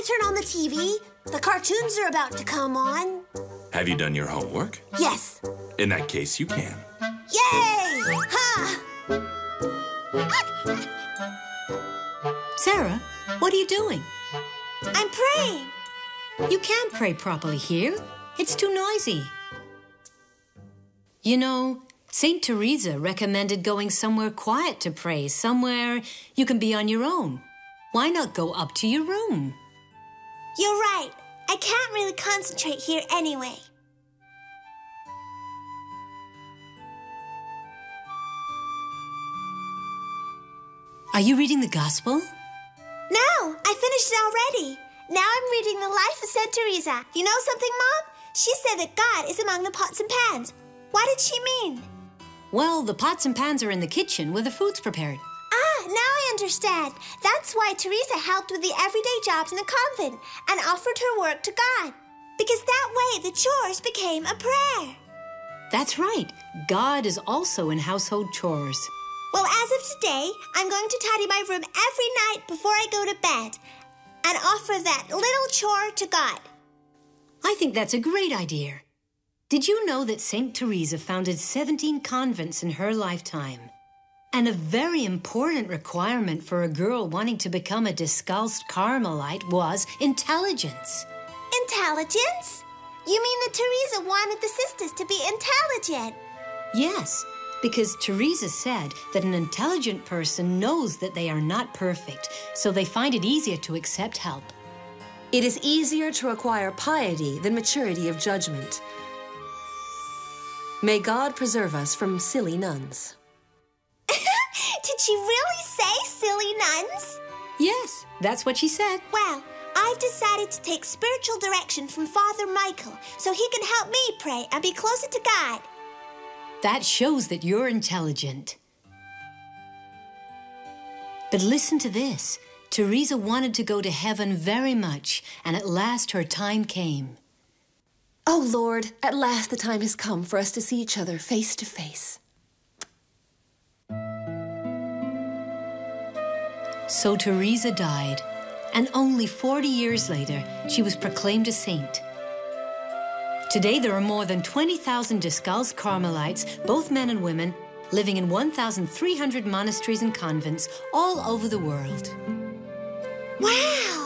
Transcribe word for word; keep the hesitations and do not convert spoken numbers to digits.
I turn on the T V? The cartoons are about to come on. Have you done your homework? Yes. In that case, you can. Yay! Ha! Sarah, what are you doing? I'm praying. You can't pray properly here. It's too noisy. You know, Saint Teresa recommended going somewhere quiet to pray, somewhere you can be on your own. Why not go up to your room? You're right. I can't really concentrate here anyway. Are you reading the Gospel? No, I finished it already. Now I'm reading the life of Saint Teresa. You know something, Mom? She said that God is among the pots and pans. What did she mean? Well, the pots and pans are in the kitchen where the food's prepared. Ah, now I understand. That's why Teresa helped with the everyday jobs in the convent and offered her work to God. Because that way the chores became a prayer. That's right. God is also in household chores. Well, as of today, I'm going to tidy my room every night before I go to bed and offer that little chore to God. I think that's a great idea. Did you know that Saint Teresa founded seventeen convents in her lifetime? And a very important requirement for a girl wanting to become a Discalced Carmelite was intelligence. Intelligence? You mean that Teresa wanted the sisters to be intelligent? Yes, because Teresa said that an intelligent person knows that they are not perfect, so they find it easier to accept help. It is easier to acquire piety than maturity of judgment. May God preserve us from silly nuns. Did she really say silly nuns? Yes, that's what she said. Well, I've decided to take spiritual direction from Father Michael so he can help me pray and be closer to God. That shows that you're intelligent. But listen to this. Teresa wanted to go to heaven very much, and at last her time came. Oh, Lord, at last the time has come for us to see each other face to face. So Teresa died, and only forty years later, she was proclaimed a saint. Today, there are more than twenty thousand Discalced Carmelites, both men and women, living in one thousand three hundred monasteries and convents all over the world. Wow!